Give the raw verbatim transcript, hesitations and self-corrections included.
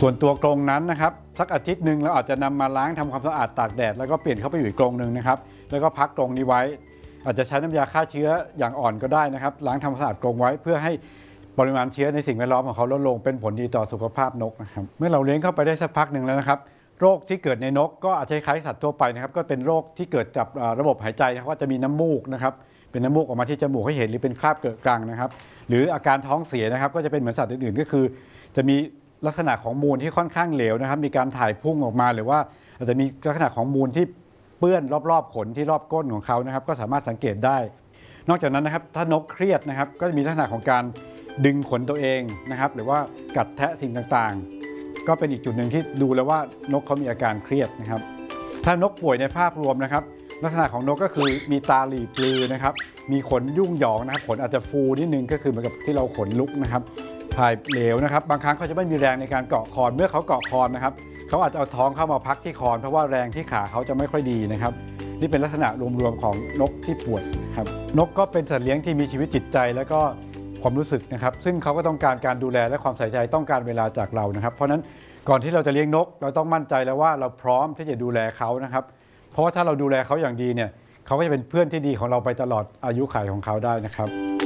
ส่วนตัวกรงนั้นนะครับสักอาทิตย์หนึ่งเราอาจจะนำมาล้างทำความสะอาดตากแดดแล้วก็เปลี่ยนเข้าไปอยู่อีกกรงหนึ่งนะครับแล้วก็พักกรงนี้ไว้อาจจะใช้น้ำยาฆ่าเชื้ออย่างอ่อนก็ได้นะครับล้างทำความสะอาดกรงไว้เพื่อให้ปริมาณเชื้อในสิ่งแวดล้อมของเขาลดลงเป็นผลดีต่อสุขภาพนกนะครับเมื่อเราเลี้ยงเข้าไปได้สักพักหนึ่งแล้วนะครับโรคที่เกิดในนกก็อาจจะคล้ายสัตว์ทั่วไปนะครับก็เป็นโรคที่เกิดจากระบบหายใจนะครับว่าจะมีน้ำมูกนะครับเป็นน้ำมูกออกมาที่จมูกให้เห็นหรือเป็นคราบเกลือกรังนะครับหรืออาการท้องเสียนะครับก็จะเป็นเหมือนสัตว์อื่นๆก็คือจะมีลักษณะของมูลที่ค่อนข้างเหลวนะครับมีการถ่ายพุ่งออกมาหรือว่าอาจจะมีลักษณะของมูลที่เปื้อนรอบๆขนที่รอบก้นของเขานะครับก็สามารถสังเกตได้นอกจากนั้นนะครับถ้านกเครียดนะครับก็จะมีลักษณะของการดึงขนตัวเองนะครับหรือว่ากัดแทะสิ่งต่างๆก็เป็นอีกจุดหนึ่งที่ดูแล้วว่านกเขามีอาการเครียดนะครับถ้านกป่วยในภาพรวมนะครับลักษณะของนกก็คือมีตาหลีปลือนะครับมีขนยุ่งหยองนะครับขนอาจจะฟูนิดนึงก็คือเหมือนกับที่เราขนลุกนะครับถ่ายเหลวนะครับบางครั้งเขาจะไม่มีแรงในการเกาะคอนเมื่อเขาเกาะคอนนะครับเขาอาจจะเอาท้องเข้ามาพักที่คอนเพราะว่าแรงที่ขาเขาจะไม่ค่อยดีนะครับนี่เป็นลักษณะรวมๆของนกที่ป่วยครับนกก็เป็นสัตว์เลี้ยงที่มีชีวิตจิตใจแล้วก็ความรู้สึกนะครับซึ่งเขาก็ต้องการการดูแลและความใส่ใจต้องการเวลาจากเรานะครับเพราะฉะนั้นก่อนที่เราจะเลี้ยงนกเราต้องมั่นใจแล้วว่าเราพร้อมที่จะดูแลเขานะครับเพราะว่าถ้าเราดูแลเขาอย่างดีเนี่ยเขาก็จะเป็นเพื่อนที่ดีของเราไปตลอดอายุขัยของเขาได้นะครับ